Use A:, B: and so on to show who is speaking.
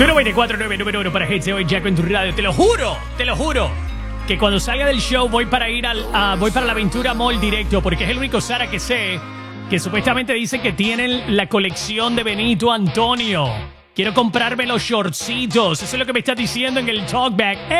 A: 024-9, número 1 para Hits de hoy, Jacko en tu radio. Te lo juro, que cuando salga del show voy para la Aventura Mall directo, porque es el único Zara que sé que supuestamente dice que tienen la colección de Benito Antonio. Quiero comprarme los shortcitos. Eso es lo que me está diciendo en el talkback.